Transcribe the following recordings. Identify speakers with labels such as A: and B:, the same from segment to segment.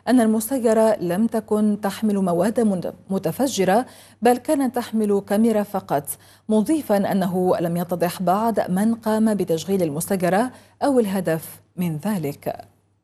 A: أن المسيرة لم تكن تحمل مواد متفجرة بل كانت تحمل كاميرا فقط، مضيفا أنه لم يتضح بعد من قام بتشغيل المسيرة أو الهدف من ذلك.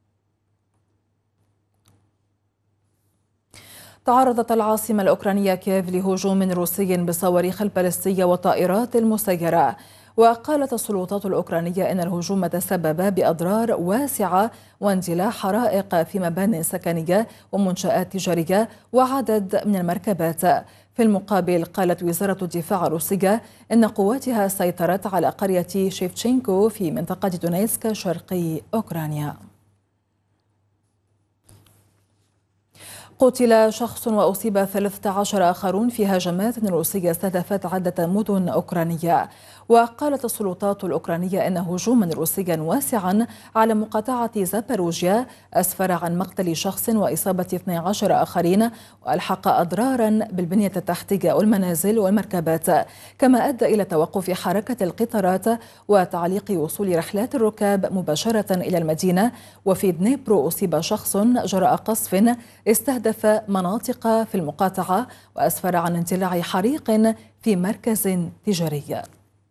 A: تعرضت العاصمة الأوكرانية كييف لهجوم روسي بالصواريخ البالستية والطائرات المسيرة، وقالت السلطات الأوكرانية إن الهجوم تسبب بأضرار واسعة واندلاع حرائق في مبانٍ سكنية ومنشآت تجارية وعدد من المركبات. في المقابل قالت وزارة الدفاع الروسية إن قواتها سيطرت على قرية شيفتشينكو في منطقة دونيتسك شرقي أوكرانيا. قتل شخص وأصيب 13 آخرون في هجمات روسية استهدفت عدة مدن أوكرانية. وقالت السلطات الأوكرانية إن هجوما روسيا واسعا على مقاطعة زاباروجيا أسفر عن مقتل شخص وإصابة 12 آخرين، وألحق أضرارا بالبنية التحتية والمنازل والمركبات، كما أدى إلى توقف حركة القطارات وتعليق وصول رحلات الركاب مباشرة إلى المدينة. وفي دنيبرو أصيب شخص جراء قصف استهدف مناطق في المقاطعة وأسفر عن اندلاع حريق في مركز تجاري.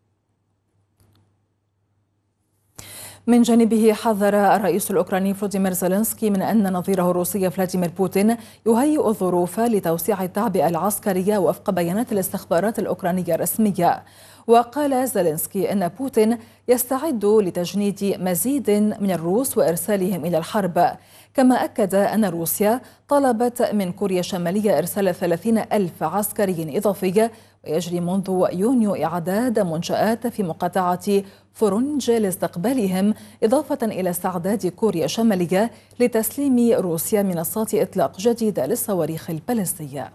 A: من جانبه حذر الرئيس الأوكراني فلوديمير زيلينسكي من أن نظيره الروسي فلاديمير بوتين يهيئ الظروف لتوسيع التعبئة العسكرية وفق بيانات الاستخبارات الأوكرانية الرسمية. وقال زيلينسكي أن بوتين يستعد لتجنيد مزيد من الروس وإرسالهم إلى الحرب، كما أكد أن روسيا طلبت من كوريا الشمالية إرسال 30,000 عسكري إضافي، ويجري منذ يونيو إعداد منشآت في مقاطعة فرونج لاستقبالهم، إضافة إلى استعداد كوريا الشمالية لتسليم روسيا منصات إطلاق جديدة للصواريخ البالستية.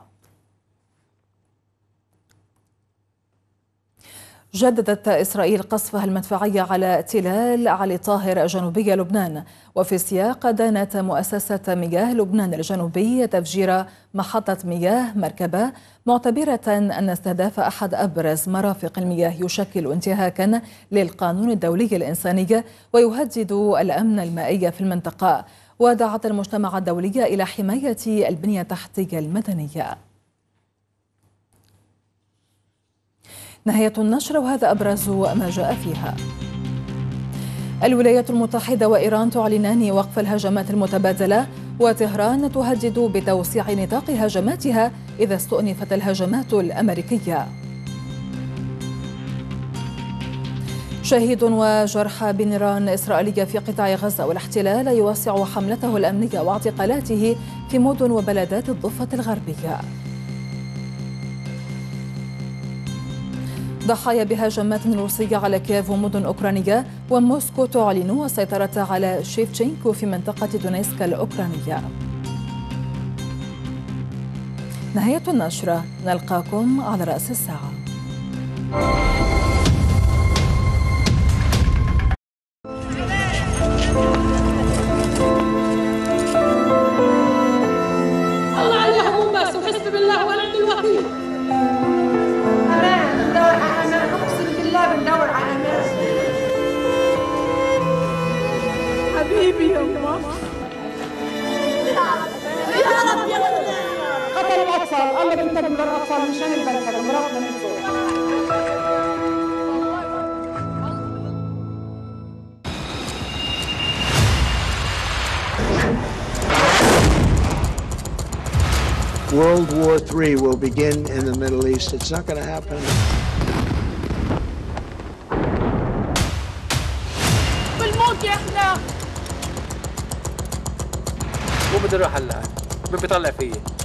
A: جددت إسرائيل قصفها المدفعي على تلال علي طاهر جنوبي لبنان، وفي السياق دانت مؤسسة مياه لبنان الجنوبي تفجير محطة مياه مركبة، معتبرة أن استهداف أحد أبرز مرافق المياه يشكل انتهاكا للقانون الدولي الإنساني ويهدد الأمن المائي في المنطقة. ودعت المجتمع الدولي إلى حماية البنية التحتية المدنية. نهاية النشرة وهذا أبرز ما جاء فيها. الولايات المتحدة وإيران تعلنان وقف الهجمات المتبادلة، وطهران تهدد بتوسيع نطاق هجماتها إذا استؤنفت الهجمات الأمريكية. شهيد وجرحى بنيران إسرائيلية في قطاع غزة، والاحتلال يوسع حملته الأمنية واعتقالاته في مدن وبلدات الضفة الغربية. ضحايا بهجمات روسية على كييف ومدن أوكرانية، وموسكو تعلن السيطرة على شيفتشينكو في منطقة دونيتسك الأوكرانية. نهاية النشرة، نلقاكم على رأس الساعة.
B: الله عليهم بس وحسب الله ونعم الوكيل. بندور على ناس حبيبي يا ماما. يا رب يا رب. قتل الاطفال، الله بينتقم للاطفال مشان البركه مراتنا من فوق.
C: World War III will begin in the Middle East. It's not going to happen.
D: مو بدي اروح هلا، بيطلع فيي.